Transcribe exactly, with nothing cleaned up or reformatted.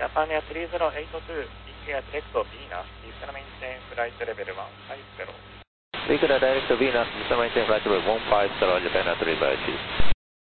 Japan Air three zero eight two, India direct to Venus, Eastern maintain flight level one five zero. Victor direct to Venus, Eastern maintain flight level one five zero, Japan Air three zero eight two.